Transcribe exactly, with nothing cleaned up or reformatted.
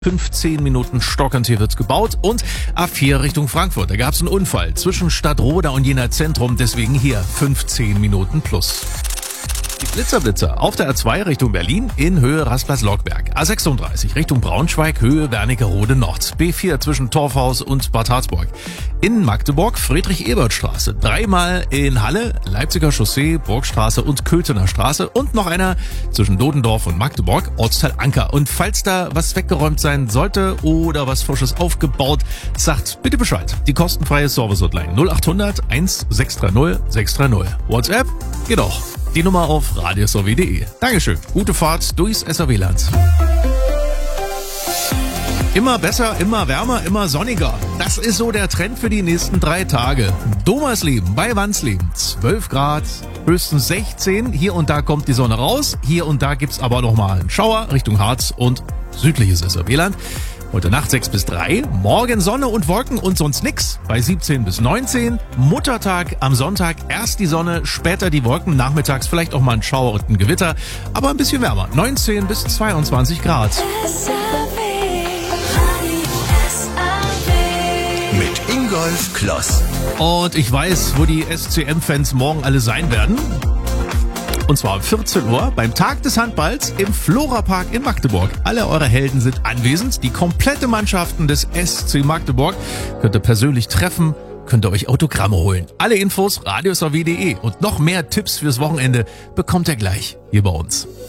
fünfzehn Minuten Stockerntier wird's gebaut und A vier Richtung Frankfurt. Da gab's einen Unfall zwischen Stadtroda und Jena Zentrum, deswegen hier fünfzehn Minuten plus. Die Blitzerblitzer auf der A zwei Richtung Berlin in Höhe Rastplatz-Lockberg. A sechsunddreißig Richtung Braunschweig, Höhe Wernigerode Nord. B vier zwischen Torfhaus und Bad Harzburg. In Magdeburg Friedrich-Ebert-Straße. Dreimal in Halle, Leipziger Chaussee, Burgstraße und Köthener Straße. Und noch einer zwischen Dodendorf und Magdeburg, Ortsteil Anker. Und falls da was weggeräumt sein sollte oder was Frisches aufgebaut, sagt bitte Bescheid. Die kostenfreie Service-Hotline null acht hundert eins sechs drei null sechs drei null. WhatsApp geht auch. Die Nummer auf radios punkt de. Dankeschön. Gute Fahrt durchs S R W-Land. Immer besser, immer wärmer, immer sonniger. Das ist so der Trend für die nächsten drei Tage. Domersleben bei Wansleben. zwölf Grad, höchstens sechzehn. Hier und da kommt die Sonne raus. Hier und da gibt's aber nochmal einen Schauer Richtung Harz und südliches S R W-Land. Heute Nacht sechs bis drei, morgen Sonne und Wolken und sonst nix bei siebzehn bis neunzehn. Muttertag am Sonntag erst die Sonne, später die Wolken, nachmittags vielleicht auch mal ein Schauer und ein Gewitter, aber ein bisschen wärmer, neunzehn bis zweiundzwanzig Grad. Mit Ingolf Kloss. Und ich weiß, wo die S C M-Fans morgen alle sein werden. Und zwar um vierzehn Uhr beim Tag des Handballs im Florapark in Magdeburg. Alle eure Helden sind anwesend. Die komplette Mannschaften des S C Magdeburg könnt ihr persönlich treffen, könnt ihr euch Autogramme holen. Alle Infos radios punkt de und noch mehr Tipps fürs Wochenende bekommt ihr gleich hier bei uns.